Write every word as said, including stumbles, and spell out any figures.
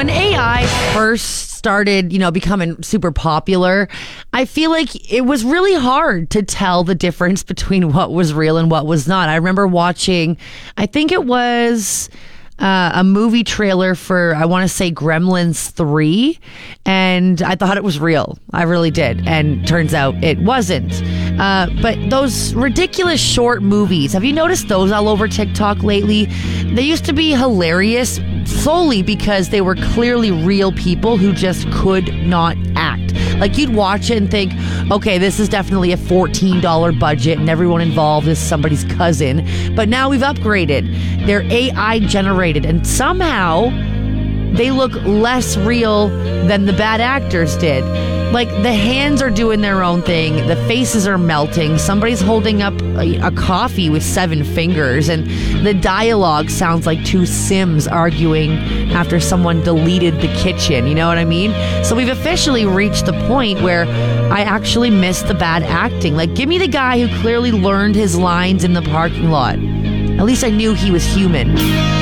when A I first started, you know, becoming super popular, I feel like it was really hard to tell the difference between what was real and what was not. I remember watching, I think it was uh, a movie trailer for, I want to say Gremlins three, and I thought it was real. I really did. And turns out it wasn't. Uh, but those ridiculous short movies, have you noticed those all over TikTok lately? They used to be hilarious solely because they were clearly real people who just could not act. Like, you'd watch it and think, okay, this is definitely a fourteen dollars budget and everyone involved is somebody's cousin. But now we've upgraded. They're A I generated, and somehow they look less real than the bad actors did. Like, the hands are doing their own thing. The faces are melting. Somebody's holding up a, a coffee with seven fingers. And the dialogue sounds like two Sims arguing after someone deleted the kitchen. You know what I mean? So we've officially reached the point where I actually miss the bad acting. Like, give me the guy who clearly learned his lines in the parking lot. At least I knew he was human.